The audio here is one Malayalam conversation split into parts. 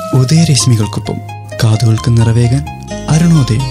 ഉദയരശ്മികൾക്കൊപ്പം കാതുകൾക്ക് നിറവേകാൻ അരുണോദയം.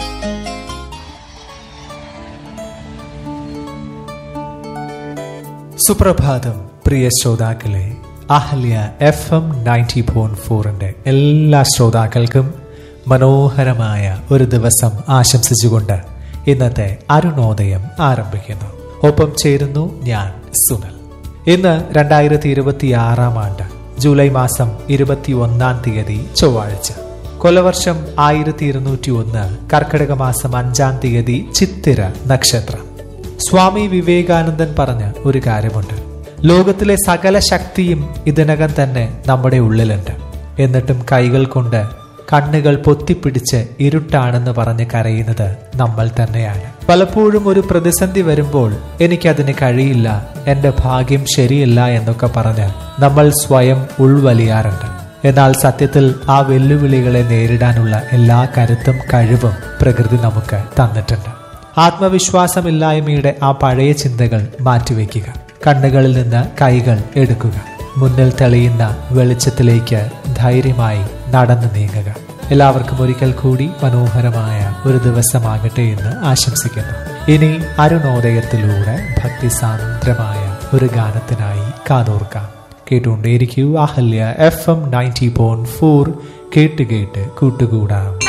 സുപ്രഭാതം പ്രിയ ശ്രോതാക്കളെ. അഹല്യ FM 90.4 എല്ലാ ശ്രോതാക്കൾക്കും മനോഹരമായ ഒരു ദിവസം ആശംസിച്ചുകൊണ്ട് ഇന്നത്തെ അരുണോദയം ആരംഭിക്കുന്നു. ഒപ്പം ചേരുന്നു ഞാൻ സുനൽ. ഇന്ന് 2026 ആണ്ട് ജൂലൈ മാസം 21 തീയതി ചൊവ്വാഴ്ച. കൊലവർഷം 1201, കർക്കിടക മാസം 5 തീയതി ചിത്തിര നക്ഷത്രം. സ്വാമി വിവേകാനന്ദൻ പറഞ്ഞ ഒരു കാര്യമുണ്ട്: ലോകത്തിലെ സകല ശക്തിയും ഇതിനകം തന്നെ നമ്മുടെ ഉള്ളിലുണ്ട്. എന്നിട്ടും കൈകൾ കൊണ്ട് കണ്ണുകൾ പൊത്തിപ്പിടിച്ച് ഇരുട്ടാണെന്ന് പറഞ്ഞ് കരയുന്നത് നമ്മൾ തന്നെയാണ്. പലപ്പോഴും ഒരു പ്രതിസന്ധി വരുമ്പോൾ എനിക്കതിന് കഴിയില്ല, എന്റെ ഭാഗ്യം ശരിയല്ല എന്നൊക്കെ പറഞ്ഞ് നമ്മൾ സ്വയം ഉൾവലിയാറുണ്ട്. എന്നാൽ സത്യത്തിൽ ആ വെല്ലുവിളികളെ നേരിടാനുള്ള എല്ലാ കരുത്തും കഴിവും പ്രകൃതി നമുക്ക് തന്നിട്ടുണ്ട്. ആത്മവിശ്വാസമില്ലായ്മയുടെ ആ പഴയ ചിന്തകൾ മാറ്റിവെക്കുക. കണ്ണുകളിൽ നിന്ന് കൈകൾ എടുക്കുക. മുന്നിൽ തെളിയുന്ന വെളിച്ചത്തിലേക്ക് ധൈര്യമായി നടന്നു നീങ്ങുക. എല്ലാവർക്കും ഒരിക്കൽ കൂടി മനോഹരമായ ഒരു ദിവസമാകട്ടെ എന്ന് ആശംസിക്കുന്നു. ഇനി അരുണോദയത്തിലൂടെ ഭക്തിസാന്ദ്രമായ ഒരു ഗാനത്തിനായി കാതോർക്കാം. കേട്ടുകൊണ്ടേയിരിക്കൂ അഹല്യ FM 90.4. കേട്ട് കേട്ട് കൂട്ടുകൂടാം.